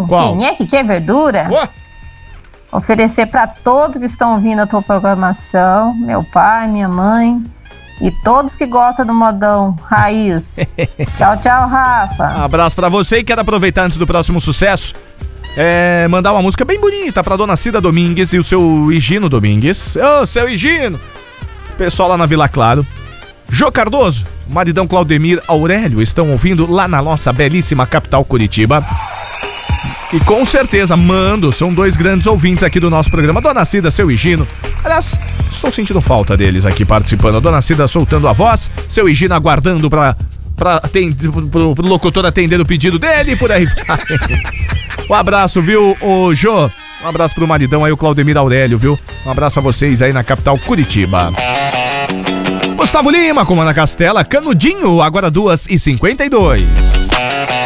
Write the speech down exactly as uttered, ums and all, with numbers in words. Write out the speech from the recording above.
sugestão? Qual? Quem é que quer verdura? Ué? Oferecer para todos que estão ouvindo a tua programação, meu pai, minha mãe e todos que gostam do modão raiz. Tchau, tchau, Rafa. Um abraço pra você e quero aproveitar antes do próximo sucesso, é, mandar uma música bem bonita pra dona Cida Domingues e o seu Higino Domingues. Ô, seu Higino! Pessoal lá na Vila Claro. Jô Cardoso, maridão Claudemir Aurélio estão ouvindo lá na nossa belíssima capital Curitiba. E com certeza, mando, são dois grandes ouvintes aqui do nosso programa. Dona Cida, seu Higino. Aliás, estou sentindo falta deles aqui participando. A Dona Cida soltando a voz, seu Higino aguardando pra, pra atender, pro, pro locutor atender o pedido dele e por aí vai. Um abraço, viu, ô Jô? Um abraço pro maridão aí, o Claudemir Aurélio, viu? Um abraço a vocês aí na capital Curitiba. Gustavo Lima, Comanda Castela, Canudinho, agora duas e cinquenta e dois.